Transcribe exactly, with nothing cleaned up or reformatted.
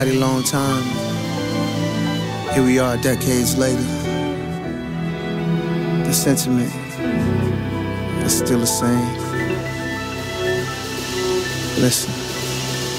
A long time. Here we are decades later. The sentiment is still the same. Listen.